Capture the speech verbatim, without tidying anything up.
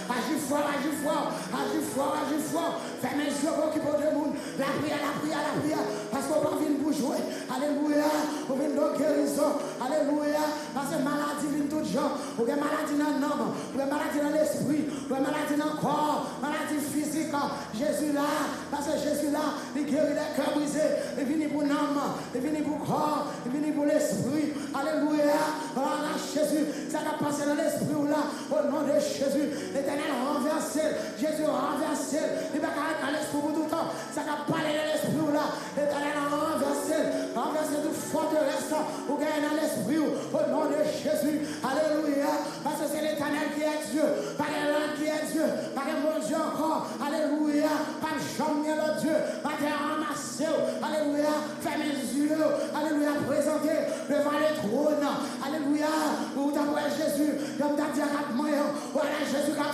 agis fort, agis fort, agis fort, agis fort. Fermez les yeux pour occuper de monde. La prière, la prière, la prière. Parce qu'on va venir pour jouer. Alléluia. On vient de guérison. Alléluia. Parce que maladie vient tout genre. Ou bien maladie dans l'âme, ou bien maladie dans l'esprit, ou bien maladie dans le corps, maladie physique. Jésus là, parce que Jésus là, il guérit les cœurs brisés. Il vient pour l'âme, il vient pour le corps, il vient pour l'esprit. Alléluia. Voilà Jésus. Ça va passer dans l'esprit là. Au nom de Jésus. L'Éternel renversé. Jésus renversé. Il va carrer dans l'esprit pour tout le temps. Ça va parler dans l'esprit là. L'Éternel renversé. Renversé toute forteresse. Ou gagner dans l'esprit. Au nom de Jésus. Alléluia. Parce que c'est l'Éternel qui est Dieu. Pas l'un qui est Dieu. Pas le bon Dieu encore. Alléluia. Pas le jamais le Dieu. Pas de ramasser. Alléluia. Fermez les yeux. Alléluia. Présentez devant le trône. Alléluia. Où t'as Jésus. Comme t'as dit à quatre moyens.